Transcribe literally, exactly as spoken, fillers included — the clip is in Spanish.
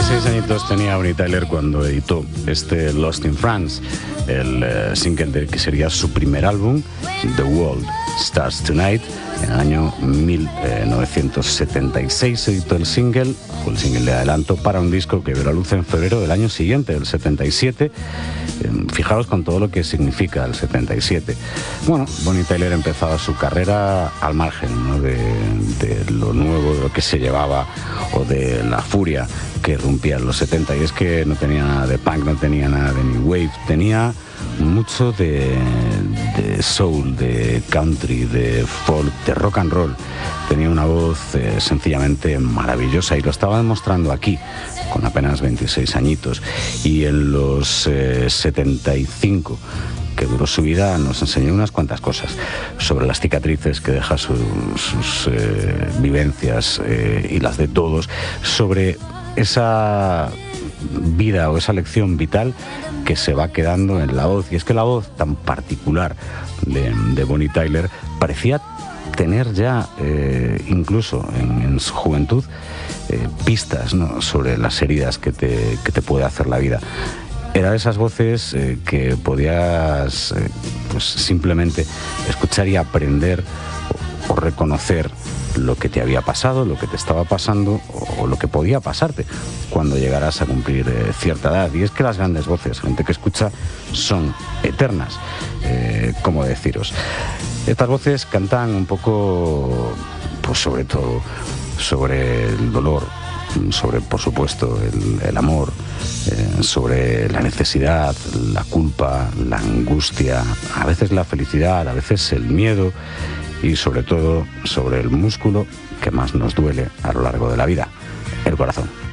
veintiséis añitos tenía Bonnie Tyler cuando editó este Lost in France, el uh, single de que sería su primer álbum, The World Starts Tonight. En el año mil novecientos setenta y seis editó el single, fue el single de adelanto para un disco que vio la luz en febrero del año siguiente, del setenta y siete. Fijaos con todo lo que significa el setenta y siete. Bueno, Bonnie Tyler empezaba su carrera al margen, ¿no?, de, de lo nuevo, de lo que se llevaba o de la furia que irrumpía en los setenta. Y es que no tenía nada de punk, no tenía nada de new wave, tenía mucho de, de soul, de country, de folk, de rock and roll. Tenía una voz eh, sencillamente maravillosa y lo estaba demostrando aquí con apenas veintiséis añitos. Y en los eh, setenta y cinco que duró su vida nos enseñó unas cuantas cosas sobre las cicatrices que deja su, sus eh, vivencias eh, y las de todos, sobre esa vida o esa lección vital que se va quedando en la voz. Y es que la voz tan particular de, de Bonnie Tyler parecía tener ya, eh, incluso en, en su juventud, eh, pistas, ¿no?, sobre las heridas que te, que te puede hacer la vida. Era de esas voces eh, que podías eh, pues simplemente escuchar y aprender o, o reconocer lo que te había pasado, lo que te estaba pasando o, o lo que podía pasarte cuando llegaras a cumplir eh, cierta edad. Y es que las grandes voces, gente que escucha, son eternas. Eh, ¿Cómo deciros? Estas voces cantan un poco, pues sobre todo, sobre el dolor, sobre, por supuesto, el, el amor, eh, sobre la necesidad, la culpa, la angustia, a veces la felicidad, a veces el miedo y sobre todo sobre el músculo que más nos duele a lo largo de la vida, el corazón.